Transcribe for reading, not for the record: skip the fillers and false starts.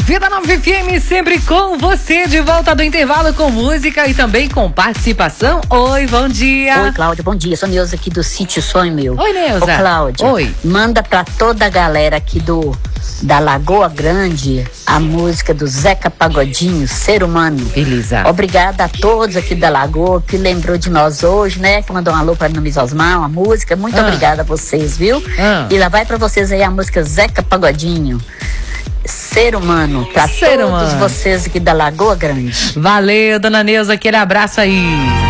Vida Nova FM, sempre com você, de volta do intervalo com música e também com participação. Oi, bom dia. Oi, Cláudia, bom dia. Sou Neuza aqui do Sítio Sonho Meu. Oi, Neuza. Ô, Cláudia. Oi. Manda pra toda a galera aqui da Lagoa Grande a música do Zeca Pagodinho, Ser Humano. Beleza. Obrigada a todos aqui da Lagoa que lembrou de nós hoje, né? Que mandou um alô pra Nunes Osmar, uma música. Muito obrigada a vocês, viu? E lá vai pra vocês aí a música Zeca Pagodinho, Ser Humano, pra todos vocês aqui da Lagoa Grande. Valeu, dona Neuza, aquele abraço aí.